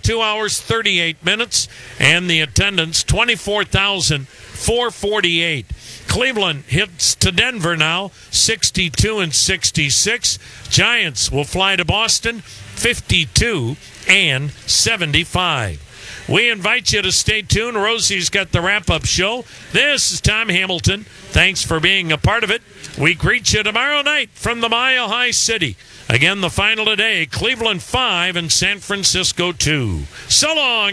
2 hours, 38 minutes, and the attendance, 24,448. Cleveland hits to Denver now, 62-66. Giants will fly to Boston, 52-75. We invite you to stay tuned. Rosie's got the wrap-up show. This is Tom Hamilton. Thanks for being a part of it. We greet you tomorrow night from the Mile High City. Again, the final today, Cleveland 5 and San Francisco 2. So long.